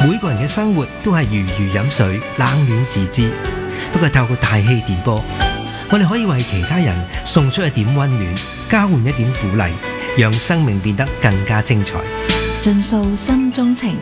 每個人嘅生活都係如魚飲水，冷暖自知。不過透過大氣電波，我哋可以為其他人送出一點溫暖，交換一點鼓勵，讓生命變得更加精彩。 盡訴心中情，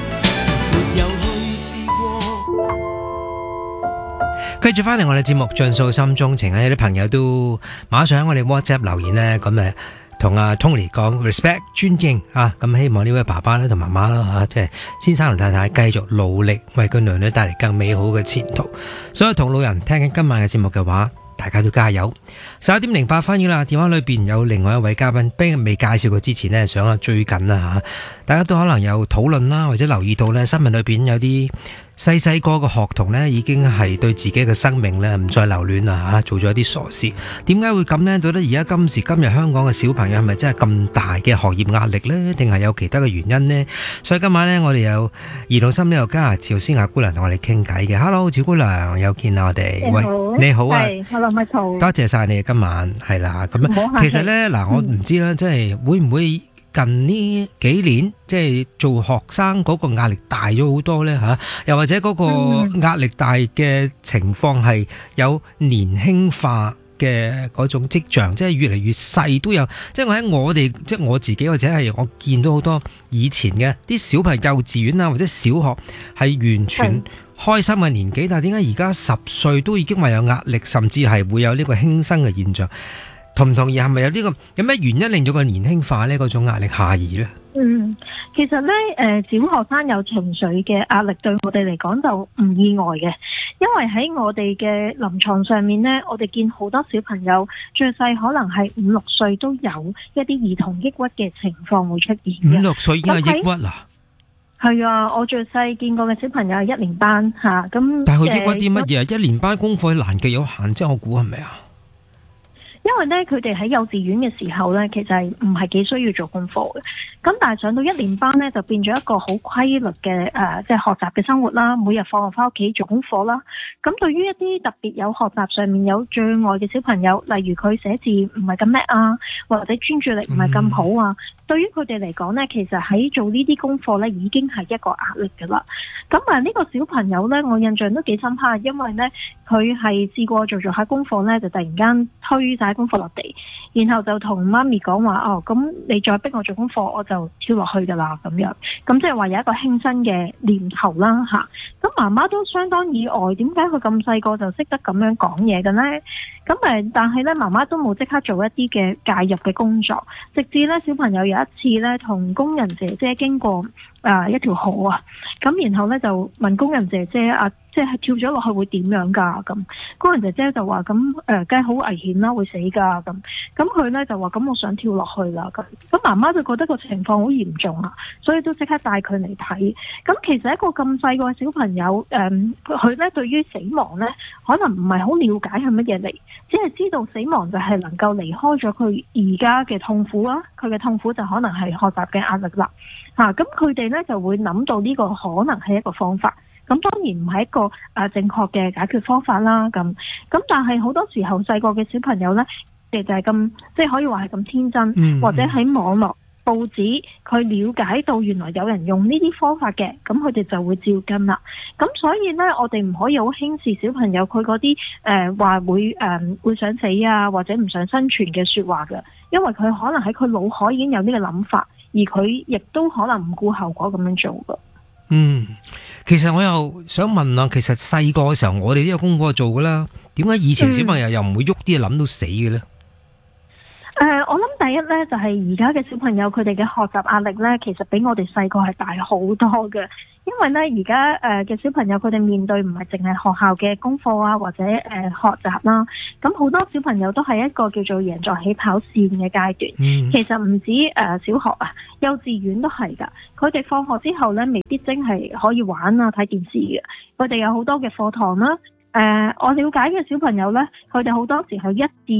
繼續翻嚟我哋節目盡訴心中情，有啲朋友都馬上喺我哋 WhatsApp 留言呢，咁同阿 Tony 講 respect 尊敬啊，咁希望呢位爸爸咧同媽媽啦吓，即係先生同太太繼續努力為個女女帶嚟更美好嘅前途。所以同老人聽緊今晚嘅節目嘅話，大家都加油。11:08啦，電話裏邊有另外一位嘉賓，俾未介紹過之前呢，想最近啦吓，大家都可能有討論啦，或者留意到呢新聞裏邊有啲細個嘅學童呢，已經係對自己嘅生命呢唔再留戀啦吓，做咗一啲傻事。點解會咁呢？到底而家今時今日香港嘅小朋友係咪真係咁大嘅學業壓力呢？定係有其他嘅原因呢？所以今晚呢，我哋有兒童心理學家趙思雅姑娘同我哋傾偈嘅。Hello， 趙姑娘，又見啦我哋。喂，你好啊。 Hello， Michael。 多謝晒你今晚係啦。咁其實呢，嗱，我唔知啦，即係會唔會近呢幾年，即係做學生嗰個壓力大咗好多呢吓，又或者嗰個壓力大嘅情況係有年輕化嘅嗰種跡象，即係越嚟越細都有。即係即係我自己或者係我見到好多以前嘅啲小朋友幼稚園啊或者小學係完全開心嘅年紀，但係點解而家10歲都已經話有壓力，甚至係會有呢個輕生嘅現象？同唔同意？係咪有呢個有咩原因令到個年輕化呢？嗰種壓力下移呢？ 其實呢，小學生有情緒嘅壓力對我哋嚟講就唔意外嘅，因為喺我哋嘅臨床上面呢，我哋見好多小朋友最細可能係5、6歲都有一啲兒童抑鬱嘅情況會出現嘅。 5、6歲已經係抑鬱啦？ 係啊，我最細見過嘅小朋友係1年班吓，咁但係佢抑鬱啲乜嘢？1年班功課難極有限，即係我估係咪啊？ 因為咧，佢哋喺幼稚園嘅時候咧，其實係唔係幾需要做功課嘅。咁但係上到1年班咧，就變咗一個好規律嘅即係學習嘅生活啦。每日放學翻屋企做功課啦。咁對於一啲特別有學習上面有障礙嘅小朋友，例如佢寫字唔係咁叻啊，或者專注力唔係咁好啊，對於佢哋嚟講咧，其實喺做呢啲功課咧，已經係一個壓力噶啦。咁呢個小朋友咧，我印象都幾深刻，因為咧佢係試過做下功課咧，就突然間推晒功課落地，然後就同媽咪講話，咁你再逼我做功課，我就跳落去噶啦咁樣。咁即係話有一個輕生嘅念頭啦吓。咁媽媽都相當意外，點解佢咁細個就識得咁樣講嘢嘅呢？咁但係咧媽媽都冇即刻做一啲嘅介入嘅工作，直至咧小朋友有一次咧同工人姐姐經過一條河啊，咁然後咧就問工人姐姐即係跳咗落去會點樣㗎？咁工人姐姐就話咁梗係好危險啦，會死㗎咁。咁佢咧就話咁我想跳落去啦咁。咁媽媽就覺得個情況好嚴重啊，所以都即刻帶佢嚟睇。咁其實一個咁細個嘅小朋友，佢咧對於死亡咧可能唔係好了解係乜嘢嚟，只係知道死亡就係能夠離開咗佢而家嘅痛苦啦。佢嘅痛苦就可能係學習嘅壓力啦。咁佢哋咧就會諗到呢個可能係一個方法。咁當然唔係一個正確嘅解決方法啦。咁但係好多時候細個嘅小朋友咧，就係咁即係可以話係咁天真，或者喺網絡報紙佢了解到原來有人用呢啲方法嘅，咁佢哋就會照跟啦。咁所以咧，我哋唔可以好輕視小朋友佢嗰啲話會想死啊，或者唔想生存嘅說話嘅，因為佢可能喺佢腦海已經有呢個諗法，而佢亦都可能唔顧後果咁樣做㗎。 其實我又想問啊，其實細個嘅時候我哋都有功課做噶啦，點解以前小朋友又唔會喐啲嘢諗到死嘅呢？ 我諗第一呢，就係而家嘅小朋友佢哋嘅學習壓力呢，其實比我哋細個係大好多嘅。因為呢，而家嘅小朋友佢哋面對唔係淨係學校嘅功課啊，或者學習啦，咁好多小朋友都係一個叫做贏在起跑線嘅階段。其實唔止小學啊，幼稚園都係噶。佢哋放學之後呢，未必真係可以玩啊睇電視嘅，佢哋有好多嘅課堂啦。我了解嘅小朋友呢，佢哋好多時係1至日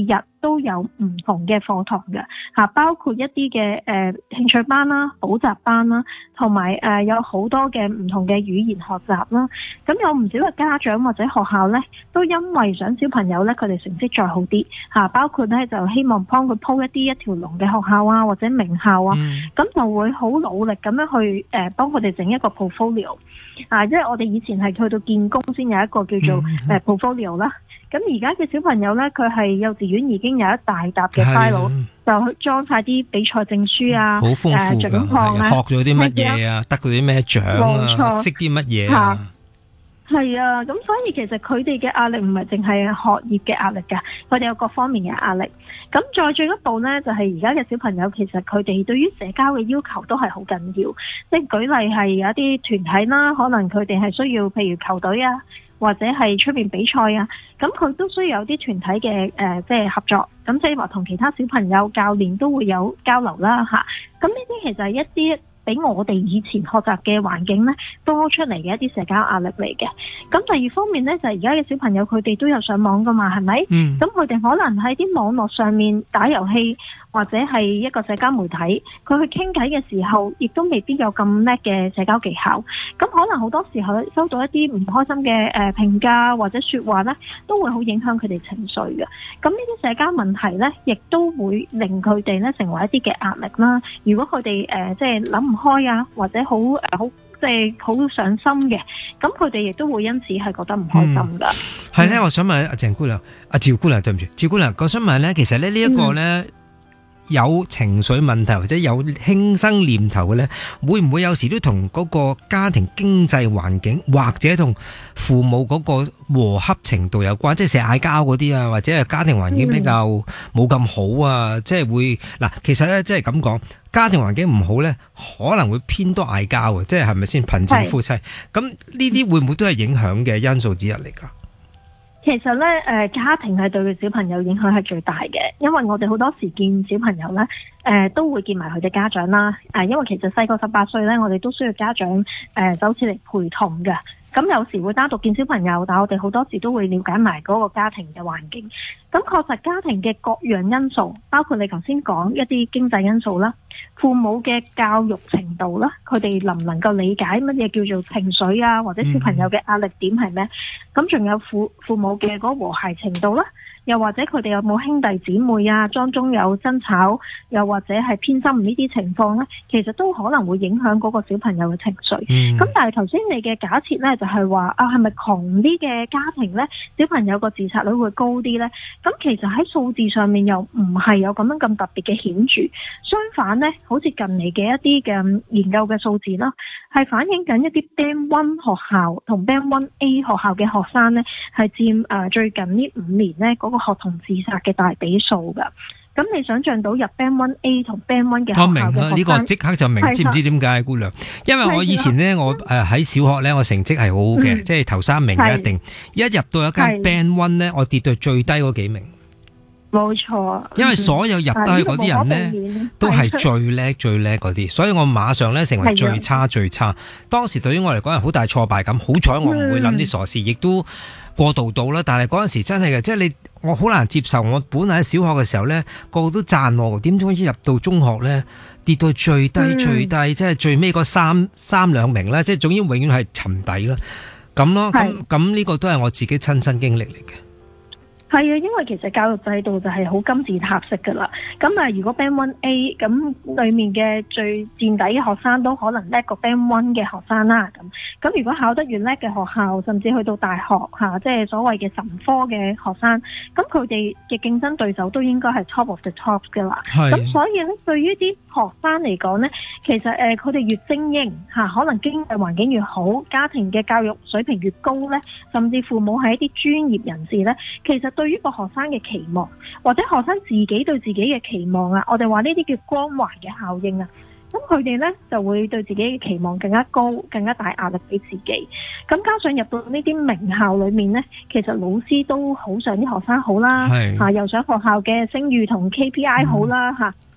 都有唔同嘅課堂嘅嚇，包括一啲嘅興趣班啦、補習班啦，同埋有好多嘅唔同嘅語言學習啦。咁有唔少嘅家長或者學校咧，都因為想小朋友咧佢哋成績再好啲嚇，包括咧就希望幫佢鋪一條龍嘅學校啊，或者名校啊，咁就會好努力咁樣去幫佢哋整一個 portfolio 啊，因為我哋以前係去到建工先有一個叫做portfolio 啦。咁而家嘅小朋友咧，佢係幼稚園已經有一大沓嘅 file，就去裝晒啲比賽證書啊， 好豐富㗎， 獎項啊， 學咗啲乜嘢啊，得到啲咩獎啊，識啲乜嘢啊。 係啊，咁所以其實佢哋嘅壓力唔係淨係學業嘅壓力㗎，佢哋有各方面嘅壓力。咁再進一步呢，就係而家嘅小朋友其實佢哋對於社交嘅要求都係好緊要。即係舉例係有一啲團體啦，可能佢哋係需要譬如球隊啊，或者係出面比賽啊，咁佢都需要有啲團體嘅即係合作。咁即係話同其他小朋友、教練都會有交流啦嚇。咁呢啲其實係一啲俾我哋以前學習嘅環境咧多出嚟嘅一啲社交壓力嚟嘅。咁第二方面咧就係而家嘅小朋友佢哋都有上網噶嘛，係咪？咁佢哋可能喺啲網絡上面打遊戲或者係一個社交媒體，佢去傾偈嘅時候，亦都未必有咁叻嘅社交技巧。咁可能好多時候收到一啲唔開心嘅評價或者說話咧，都會好影響佢哋情緒嘅。咁呢啲社交問題咧，亦都會令佢哋咧成為一啲嘅壓力啦。如果佢哋即係諗唔開啊，或者好即係好上心嘅，咁佢哋亦都會因此係覺得唔開心噶。 係咧，我想問阿鄭姑娘、阿趙姑娘，對唔住，趙姑娘，我想問咧，其實咧呢一個咧有情緒問題或者有輕生念頭嘅咧，會唔會有時都同嗰個家庭經濟環境或者同父母嗰個和洽程度有關？即係成日嗌交嗰啲啊，或者係家庭環境比較冇咁好啊，即係會嗱，其實咧即係咁講。家庭環境唔好呢，可能會偏多嗌交嘅，即係係咪先貧賤夫妻？咁呢啲會唔會都係影響嘅因素之一嚟㗎？ 其實呢，家庭係對小朋友影響係最大嘅，因為我哋好多時見小朋友呢，都會見埋佢哋家長啦。因為其實細個18歲呢，我哋都需要家長就好似嚟陪同嘅。咁有時會單獨見小朋友，但我哋好多時都會了解埋嗰個家庭嘅環境。咁確實家庭嘅各樣因素，包括你頭先講一啲經濟因素啦，父母嘅教育程度啦，佢哋能唔能夠理解乜嘢叫做情緒啊，或者小朋友嘅壓力點係咩？咁仲有父母嘅嗰個和諧程度啦。又或者佢哋有冇兄弟姊妹啊，當中有爭吵，又或者係偏心呢啲情況呢，其實都可能會影響嗰個小朋友嘅情緒。咁但係頭先你嘅假設呢，就係話係咪窮啲嘅家庭呢，小朋友個自殺率會高啲呢？咁其實喺數字上面又唔係有咁樣咁特別嘅顯著。相反呢，好似近嚟嘅一啲嘅研究嘅數字啦，係反映緊一啲 Band 1學校同 Band 1A 學校嘅學生呢，係佔最近呢5年呢嗰個學童自殺嘅大比數噶。咁你想象到入 Band 1A 同 Band 1嘅學校嘅學生，我明啦，呢個即刻就明，知唔知點解，姑娘？因為我以前呢，我喺小學呢，我成績係好好嘅，即係頭3名嘅一定。一入到一間 Band 1呢，我跌到最低嗰幾名。 冇錯， 因為所有入得去嗰啲人呢，都係最叻嗰啲，所以我馬上呢成為最差。當時對於我嚟講係好大挫敗感，好彩我唔會諗啲傻事，亦都過渡到啦。但係嗰陣時真係嘅，即係我好難接受。我本嚟喺小學嘅時候呢，個個都讚我，點解一入到中學呢，跌到最低，即係最尾嗰三兩名呢，即係總之永遠係沉底啦。咁咯，咁呢個都係我自己親身經歷嚟嘅。 係啊，因為其實教育制度就係好金字塔式噶啦。咁如果 Band 1A 咁裡面嘅最墊底嘅學生都可能叻過 Band 1嘅學生啦。咁如果考得越叻嘅學校，甚至去到大學即係所謂嘅神科嘅學生，咁佢哋嘅競爭對手都應該係 top of the top 噶啦。咁所以咧，對於啲學生嚟講呢，其實佢哋越精英可能經濟環境越好，家庭嘅教育水平越高呢，甚至父母係一啲專業人士呢，其實對於個學生嘅期望，或者學生自己對自己嘅期望啊，我哋話呢啲叫光環嘅效應啊。咁佢哋呢就會對自己嘅期望更加高，更加大壓力俾自己。咁加上入到呢啲名校裏面呢，其實老師都好想啲學生好啦，又想學校嘅聲譽同 KPI 好啦，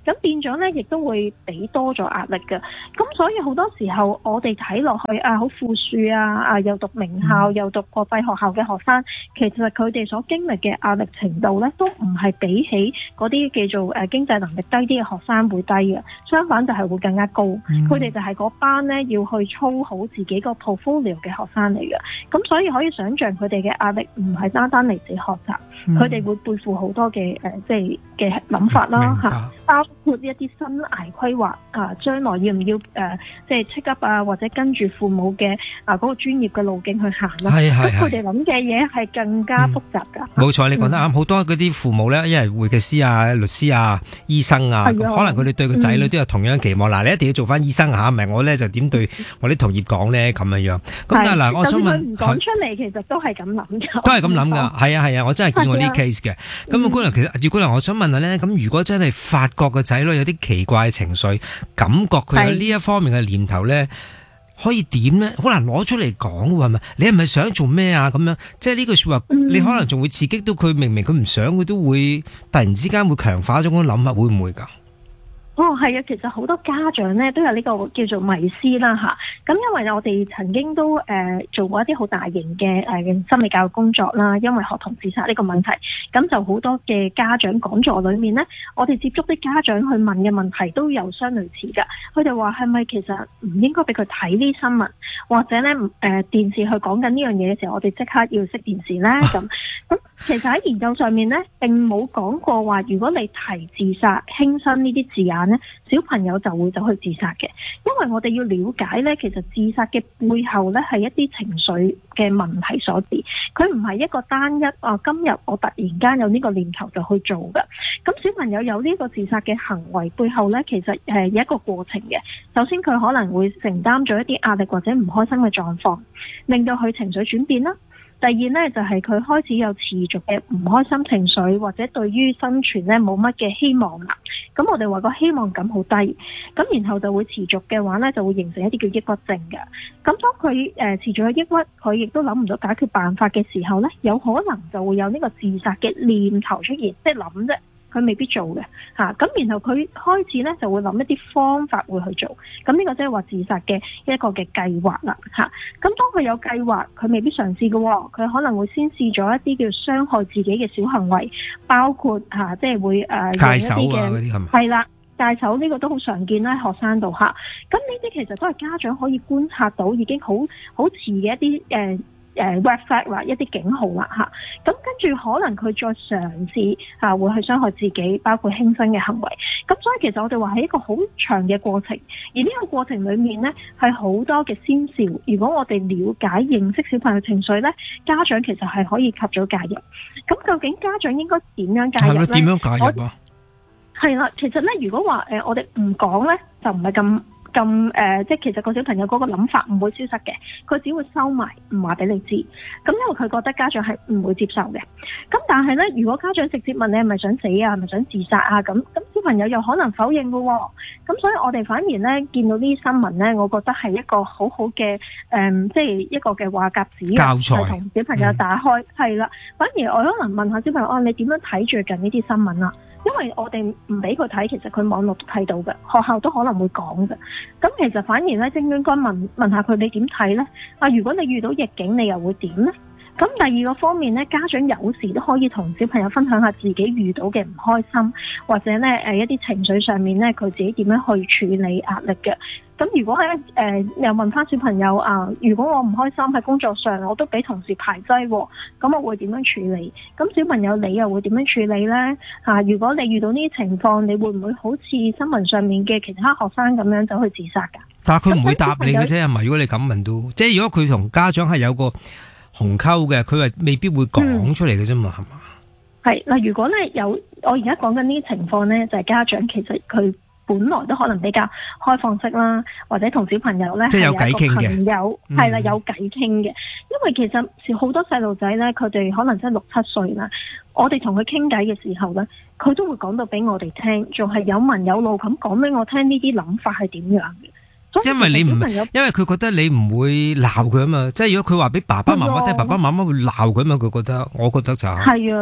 咁變咗咧亦都會俾多咗壓力嘅。咁所以好多時候我哋睇落去好富庶又讀名校又讀國際學校嘅學生，其實佢哋所經歷嘅壓力程度咧，都唔係比起嗰啲叫做經濟能力低啲嘅學生會低嘅，相反就係會更加高。佢哋就係嗰班咧要去操好自己個 portfolio 嘅學生嚟嘅，咁所以可以想象佢哋嘅壓力唔係單單嚟自學習，佢哋會背負好多嘅即係嘅諗法啦嚇，包括一啲生涯規劃將來要唔要即係 take up或者跟住父母嘅嗰個專業嘅路徑去行啦。咁佢哋諗嘅嘢係更加複雜㗎。 冇錯，你講得啱。好多嗰啲父母咧，因為會計師律師醫生可能佢哋對個仔女都有同樣期望。嗱，你一定要做翻醫生嚇，唔係我咧就點對我啲同業講咧咁樣。咁但係嗱，我想問，佢唔講出嚟，其實都係咁諗㗎。 都係咁諗㗎，係啊，我真係見過啲 case 嘅。咁姑娘，其實趙姑娘，我想問下咧，咁如果真係發覺個仔女有啲奇怪嘅情緒，感覺佢有呢一方面嘅念頭咧，可以點咧？好難攞出嚟講喎，係咪？你係咪想做咩啊？咁樣，即係呢句説話，你可能仲會刺激到佢，明明佢唔想，佢都會突然之間會強化咗嗰個諗法，會唔會㗎？ 係啊，其實好多家長咧都有呢個叫做迷思啦嚇。咁因為我哋曾經都做過一啲好大型嘅心理教育工作啦，因為學童自殺呢個問題，咁就好多嘅家長講座裏面咧，我哋接觸啲家長去問嘅問題都有相類似㗎。佢哋話係咪其實唔應該俾佢睇呢啲新聞，或者咧電視去講緊呢樣嘢嘅時候，我哋即刻要熄電視咧咁。其實喺研究上面咧，並冇講過話，如果你提自殺、輕生呢啲字眼咧，小朋友就會走去自殺嘅。因為我哋要了解咧，其實自殺嘅背後咧係一啲情緒嘅問題所致，佢唔係一個單一今日我突然間有呢個念頭就去做嘅。咁小朋友有呢個自殺嘅行為背後咧，其實係有一個過程嘅。首先佢可能會承擔咗一啲壓力或者唔開心嘅狀況，令到佢情緒轉變啦。第二呢，就係佢開始有持續嘅唔開心情緒，或者對於生存呢冇乜嘅希望啦。咁我哋話個希望感好低，咁然後就會持續嘅話呢，就會形成一啲叫抑鬱症嘅。咁當佢持續嘅抑鬱，佢亦都諗唔到解決辦法嘅時候呢，有可能就會有呢個自殺嘅念頭出現，即係諗啫。佢未必做嘅嚇，咁然後佢開始咧就會諗一啲方法會去做，咁呢個即係話自殺嘅一個嘅計劃啦嚇。咁當佢有計劃，佢未必嘗試嘅喎，佢可能會先試咗一啲叫傷害自己嘅小行為，包括即係會戒手啊嗰啲係咪？ 係啦，戒手呢個都好常見啦，喺學生度嚇。咁呢啲其實都係家長可以觀察到已經好遲嘅一啲red flag 或一啲警號啦嚇，咁跟住可能佢再嘗試會去傷害自己，包括輕生嘅行為。咁所以其實我哋話係一個好長嘅過程，而呢個過程裡面呢，係好多嘅先兆。如果我哋了解認識小朋友情緒呢，家長其實係可以及早介入。咁究竟家長應該點樣介入呢？ 點樣介入啊？ 係啦，其實呢，如果話我哋唔講呢，就唔係咁即係其實個小朋友嗰個諗法唔會消失嘅，佢只會收埋，唔話俾你知。咁因為佢覺得家長係唔會接受嘅。咁但係咧，如果家長直接問你係咪想死啊，係咪想自殺啊，咁小朋友又可能否認嘅喎。咁所以我哋反而咧見到呢啲新聞咧，我覺得係一個好好嘅即係一個嘅話匣子教材，同小朋友打開係啦。反而我可能問下小朋友，你點樣睇最近呢啲新聞啊？因為我哋唔俾佢睇，其實佢網絡都睇到嘅，學校都可能會講嘅。咁其實反而咧，應該問下佢你點睇呢？如果你遇到逆境，你又會點呢？咁第二個方面咧，家長有時都可以同小朋友分享下自己遇到嘅唔開心，或者咧一啲情緒上面咧，佢自己點樣去處理壓力嘅。咁如果又問翻小朋友如果我唔開心喺工作上，我都俾同事排擠喎，咁我會點樣處理？咁小朋友你又會點樣處理呢？如果你遇到呢啲情況，你會唔會好似新聞上面嘅其他學生咁樣走去自殺㗎？ 但係佢唔會答你嘅啫，係咪？如果你咁問到，即係如果佢同家長係有個鴻溝嘅，佢係未必會講出嚟嘅啫嘛，係嘛？係嗱， 如果咧我而家講緊呢啲情況咧，就係家長其實佢本來都可能比較開放式啦，或者同小朋友咧即係有偈傾嘅， 朋友係啦，有偈傾嘅。因為其實好多細路仔咧，佢哋可能真係6、7歲啦，我哋同佢傾偈嘅時候咧，佢都會講到俾我哋聽，仲係有文有路咁講俾我聽呢啲諗法係點樣嘅。 因為因為佢覺得你唔會鬧佢啊嘛，即係如果佢話俾爸爸媽媽聽，爸爸媽媽會鬧佢啊嘛，我覺得就係啊。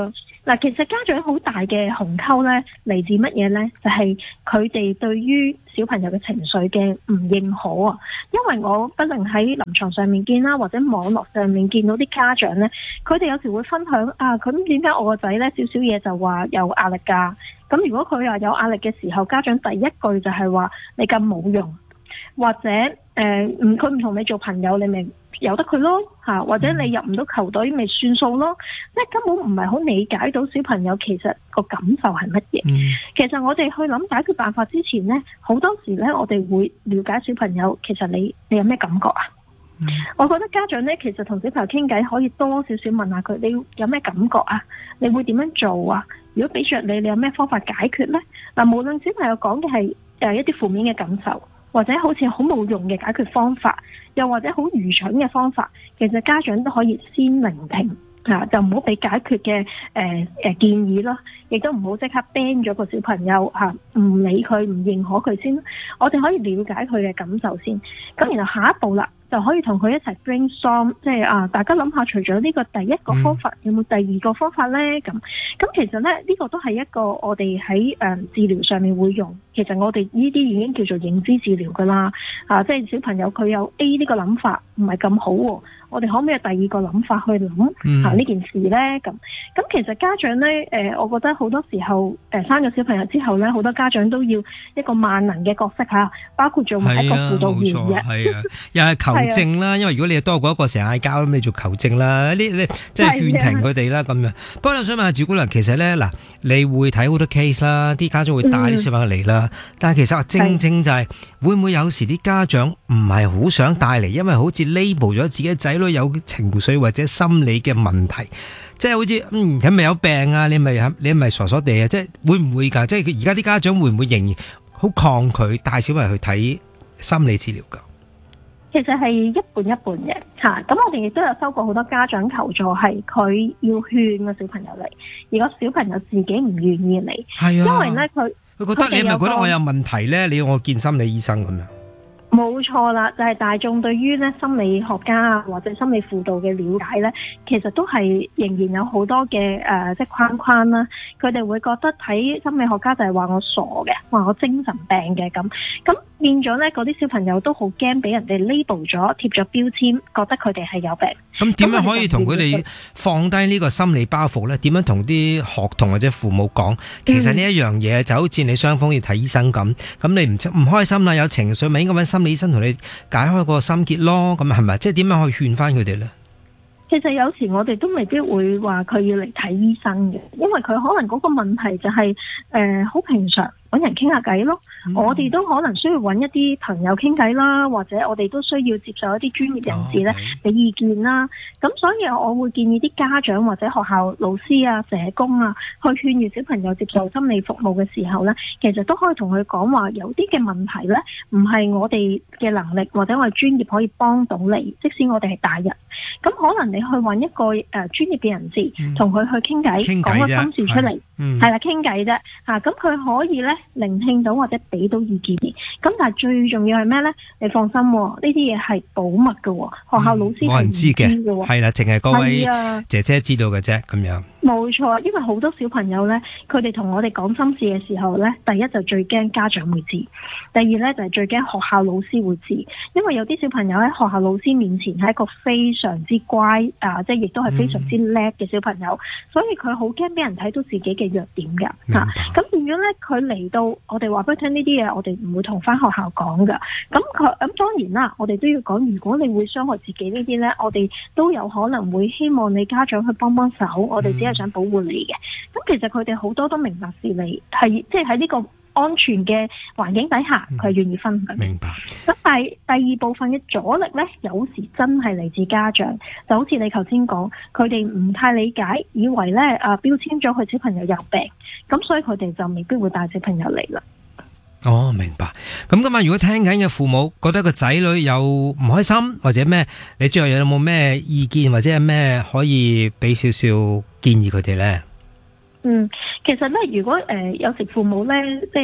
嗱，其實家長好大嘅鴻溝咧，嚟自乜嘢咧？就係佢哋對於小朋友嘅情緒嘅唔認可啊。因為我不能喺臨床上面見啦，或者網絡上面見到啲家長咧，佢哋有時會分享啊，咁點解我個仔咧少少嘢就話有壓力㗎？咁如果佢話有壓力嘅時候，家長第一句就係話你咁冇用，或者佢唔同你做朋友，你咪由得佢咯嚇，或者你入唔到球隊咪算數咯，即係根本唔係好理解到小朋友其實個感受係乜嘢。其實我哋去諗解決辦法之前呢，好多時呢，我哋會了解小朋友，其實你有咩感覺啊？我覺得家長呢，其實同小朋友傾偈可以多少少問下佢，你有咩感覺啊？你會點樣做啊？如果俾着你有咩方法解決呢？嗱，無論小朋友講嘅係一啲負面嘅感受，或者好似好冇用嘅解決方法，又或者好愚蠢嘅方法，其實家長都可以先聆聽就唔好俾解決嘅建議咯，亦都唔好即刻 ban 咗個小朋友唔理佢，唔認可佢先。我哋可以了解佢嘅感受先，咁然後下一步啦，就可以同佢一齊 brainstorm， 即係大家諗下，除咗呢個第一個方法，有冇第二個方法呢？咁其實呢，呢個都係一個我哋喺治療上面會用。其實我哋呢啲已經叫做認知治療噶啦，即係小朋友佢有 A 呢個諗法唔係咁好喎，我哋可唔可以有第二個諗法去諗呢件事呢？咁其實家長呢，我覺得好多時候生咗小朋友之後呢，好多家長都要一個萬能嘅角色包括做埋一個輔導員嘅， 係啊，又係求證啦。因為如果你多過一個成日嗌交，咁你做求證啦，你即係勸停佢哋啦咁樣。不過我想問下趙姑娘，其實呢，嗱，你會睇好多 case 啦，啲家長會帶啲小朋友嚟啦。但係其實正正就係會唔會有時啲家長唔係好想帶嚟，因為好似 label 咗自己仔女有情緒或者心理嘅問題，即係好似佢咪有病啊？你咪傻傻地啊？即係會唔會㗎？即係而家啲家長會唔會仍然好抗拒帶小朋友去睇心理治療㗎？ 其實係一半一半嘅咁我哋亦都有收過好多家長求助，係佢要勸個小朋友嚟，而個小朋友自己唔願意嚟，因為咧佢覺得你係咪覺得我有問題咧？你要我見心理醫生咁樣？ 冇錯啦，就係大眾對於咧心理學家或者心理輔導嘅了解咧，其實都係仍然有好多嘅即係框框啦。佢哋會覺得睇心理學家就係話我傻嘅，話我精神病嘅咁變咗咧，嗰啲小朋友都好驚俾人哋 label 咗，貼咗標籤，覺得佢哋係有病。咁點樣可以同佢哋放低呢個心理包袱咧？點樣同啲學童或者父母講？其實呢一樣嘢就好似你雙方要睇醫生咁你唔開心啦，有情緒咪應該揾心理醫生同你解開個心結咯。咁係咪？即係點樣去勸翻佢哋咧？ 其實有時我哋都未必會話佢要嚟睇醫生嘅，因為佢可能嗰個問題就係好平常。揾人傾下偈咯，我哋都可能需要揾一啲朋友傾偈啦，或者我哋都需要接受一啲專業人士咧俾意見啦。咁所以我會建議啲家長或者學校老師啊、社工啊，去勸喻小朋友接受心理服務嘅時候咧，其實都可以同佢講話，有啲嘅問題咧，唔係我哋嘅能力或者我哋專業可以幫到你，即使我哋係大人。咁可能你去揾一個專業嘅人士，同佢去傾偈，講個心事出嚟，係啦，傾偈啫。咁佢可以咧聆聽到或者俾到意見。咁但係最重要係咩咧？你放心，呢啲嘢係保密嘅，學校老師冇人知嘅，係啦，淨係嗰位姐姐知道嘅啫，咁樣。 冇錯，因為好多小朋友咧，佢哋同我哋講心事嘅時候咧，第一就最驚家長會知，第二咧就係最驚學校老師會知，因為有啲小朋友喺學校老師面前係一個非常之乖即係亦都係非常之叻嘅小朋友，所以佢好驚俾人睇到自己嘅弱點㗎。咁變咗咧，佢嚟到我哋話俾佢聽呢啲嘢，我哋唔會同翻學校講㗎。咁當然啦，我哋都要講，如果你會傷害自己呢啲咧，我哋都有可能會希望你家長去幫幫手，我哋只係想保護你嘅。咁其實佢哋好多都明白事理，係即係喺呢個安全嘅環境底下，佢係願意分享。 明白。 咁但係第二部分嘅阻力咧，有時真係嚟自家長，就好似你頭先講，佢哋唔太理解，以為咧標籤咗佢小朋友有病，咁所以佢哋就未必會帶小朋友嚟啦。 哦，明白。咁今日如果聽緊嘅父母覺得個仔女有唔開心或者咩，你最後有冇咩意見或者係咩可以俾少少建議佢哋咧？ 其實咧，如果有時父母咧，即係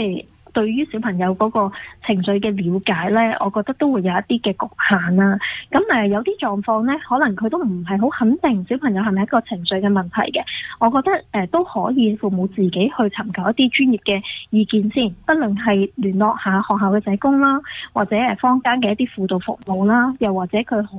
對於小朋友嗰個情緒嘅了解呢，我覺得都會有一啲嘅局限啦。咁有啲狀況呢，可能佢都唔係好肯定小朋友係咪一個情緒嘅問題嘅。我覺得都可以父母自己去尋求一啲專業嘅意見先，不論係聯絡下學校嘅社工啦，或者坊間嘅一啲輔導服務啦，又或者佢